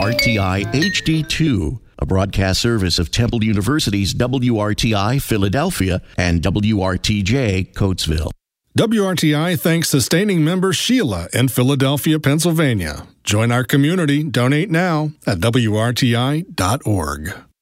WRTI HD2, a broadcast service of Temple University's WRTI Philadelphia and WRTJ Coatesville. WRTI thanks sustaining member Sheila in Philadelphia, Pennsylvania. Join our community. Donate now at WRTI.org.